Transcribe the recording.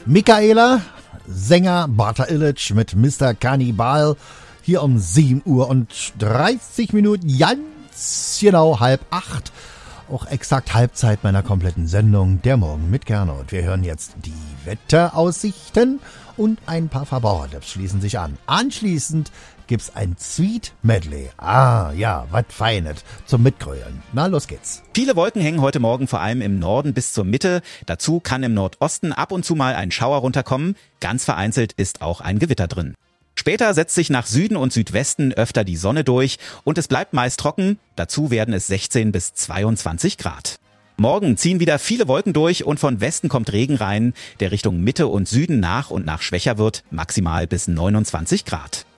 Michaela, Sänger Barta Illich mit Mr. Cannibal. Hier um 7:30 ganz genau 7:30. Auch exakt Halbzeit meiner kompletten Sendung, der Morgen mit Gernot. Wir hören jetzt die Wetteraussichten und ein paar Verbrauchertipps schließen sich an. Anschließend gibt's ein Sweet-Medley. Ja, was Feines zum Mitgrölen. Na, los geht's. Viele Wolken hängen heute Morgen vor allem im Norden bis zur Mitte. Dazu kann im Nordosten ab und zu mal ein Schauer runterkommen. Ganz vereinzelt ist auch ein Gewitter drin. Später setzt sich nach Süden und Südwesten öfter die Sonne durch und es bleibt meist trocken. Dazu werden es 16 bis 22 Grad. Morgen ziehen wieder viele Wolken durch und von Westen kommt Regen rein, der Richtung Mitte und Süden nach und nach schwächer wird, maximal bis 29 Grad.